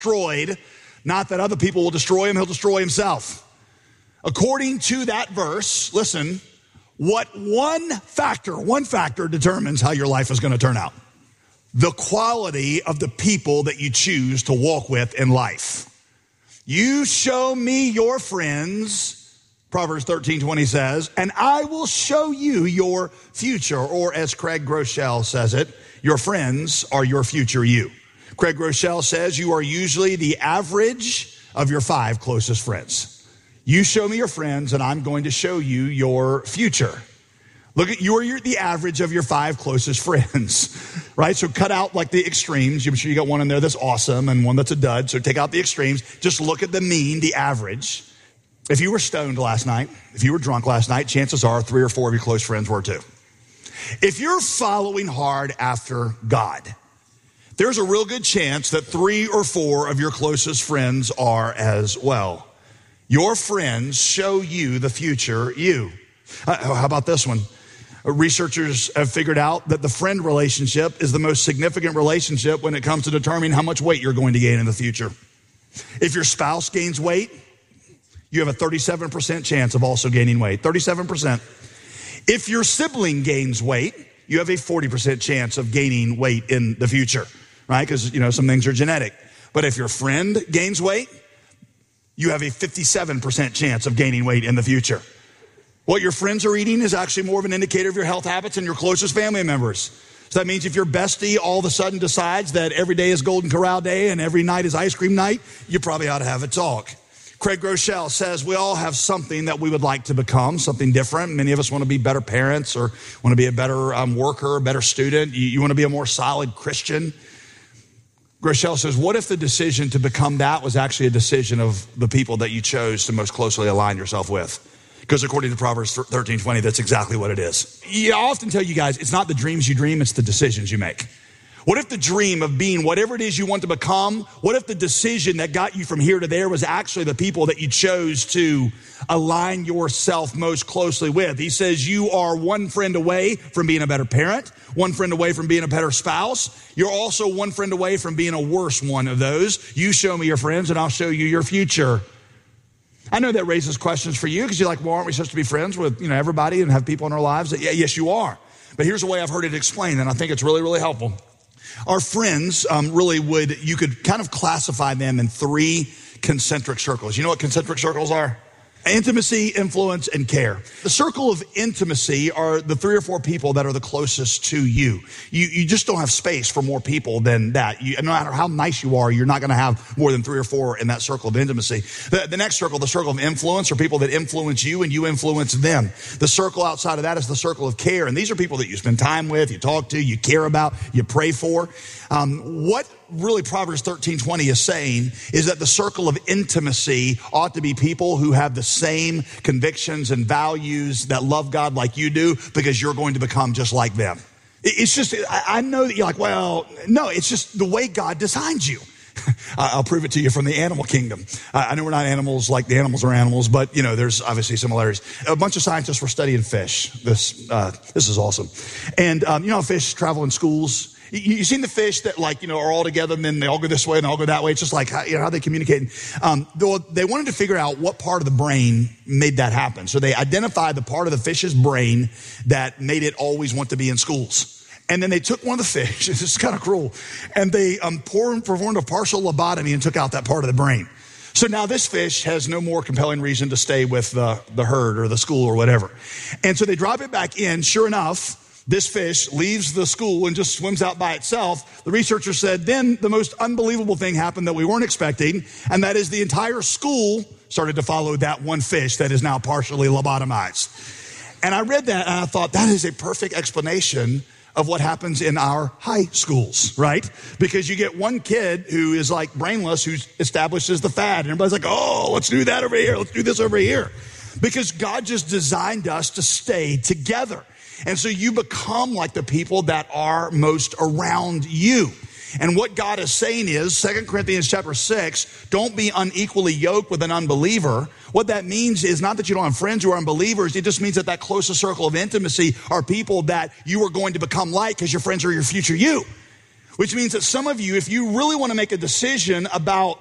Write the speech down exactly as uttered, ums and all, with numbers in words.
destroyed, not that other people will destroy him, he'll destroy himself. According to that verse, listen, what one factor, one factor determines how your life is going to turn out. The quality of the people that you choose to walk with in life. You show me your friends, Proverbs thirteen twenty says, and I will show you your future. Or as Craig Groeschel says it, your friends are your future you. Craig Groeschel says you are usually the average of your five closest friends. You show me your friends, and I'm going to show you your future. Look at you are the average of your five closest friends, right? So cut out like the extremes. I'm sure you got one in there that's awesome and one that's a dud. So take out the extremes. Just look at the mean, the average. If you were stoned last night, if you were drunk last night, chances are three or four of your close friends were too. If you're following hard after God, there's a real good chance that three or four of your closest friends are as well. Your friends show you the future you. Uh, how about this one? Researchers have figured out that the friend relationship is the most significant relationship when it comes to determining how much weight you're going to gain in the future. If your spouse gains weight, you have a thirty-seven percent chance of also gaining weight. thirty-seven percent. If your sibling gains weight, you have a forty percent chance of gaining weight in the future, right? Because, you know, some things are genetic. But if your friend gains weight, you have a fifty-seven percent chance of gaining weight in the future. What your friends are eating is actually more of an indicator of your health habits and your closest family members. So that means if your bestie all of a sudden decides that every day is Golden Corral Day and every night is ice cream night, you probably ought to have a talk. Craig Groeschel says we all have something that we would like to become, something different. Many of us want to be better parents or want to be a better um, worker, a better student. You, you want to be a more solid Christian. Groeschel says, what if the decision to become that was actually a decision of the people that you chose to most closely align yourself with? Because according to Proverbs thirteen twenty, that's exactly what it is. Yeah, I often tell you guys, it's not the dreams you dream, it's the decisions you make. What if the dream of being whatever it is you want to become, what if the decision that got you from here to there was actually the people that you chose to align yourself most closely with? He says you are one friend away from being a better parent, one friend away from being a better spouse. You're also one friend away from being a worse one of those. You show me your friends and I'll show you your future. I know that raises questions for you because you're like, well, aren't we supposed to be friends with, you know, everybody and have people in our lives? That, yeah, yes, you are. But here's the way I've heard it explained, and I think it's really, really helpful. Our friends um, really would, you could kind of classify them in three concentric circles. You know what concentric circles are? Intimacy, influence, and care. The circle of intimacy are the three or four people that are the closest to you. You, you just don't have space for more people than that. You, no matter how nice you are, you're not going to have more than three or four in that circle of intimacy. The, the next circle, the circle of influence, are people that influence you and you influence them. The circle outside of that is the circle of care. And these are people that you spend time with, you talk to, you care about, you pray for. Um, what really Proverbs thirteen twenty is saying is that the circle of intimacy ought to be people who have the same convictions and values, that love God like you do, because you're going to become just like them. It's just, I know that you're like, well, no, it's just the way God designed you. I'll prove it to you from the animal kingdom. I know we're not animals like the animals are animals, but you know, there's obviously similarities. A bunch of scientists were studying fish. This, uh, this is awesome. And, um, you know, fish travel in schools. You, you seen the fish that, like, you know, are all together and then they all go this way and they all go that way. It's just like, how, you know, how they communicate. Um, they wanted to figure out what part of the brain made that happen. So they identified the part of the fish's brain that made it always want to be in schools. And then they took one of the fish, this is kind of cruel, and they um, performed a partial lobotomy and took out that part of the brain. So now this fish has no more compelling reason to stay with the, the herd or the school or whatever. And so they drop it back in. Sure enough, this fish leaves the school and just swims out by itself. The researcher said, then the most unbelievable thing happened that we weren't expecting, and that is the entire school started to follow that one fish that is now partially lobotomized. And I read that and I thought, that is a perfect explanation of what happens in our high schools, right? Because you get one kid who is like brainless, who establishes the fad, and everybody's like, oh, let's do that over here, let's do this over here. Because God just designed us to stay together. And so you become like the people that are most around you. And what God is saying is, Second Corinthians chapter six, don't be unequally yoked with an unbeliever. What that means is not that you don't have friends who are unbelievers. It just means that that closest circle of intimacy are people that you are going to become like, because your friends are your future you. Which means that some of you, if you really want to make a decision about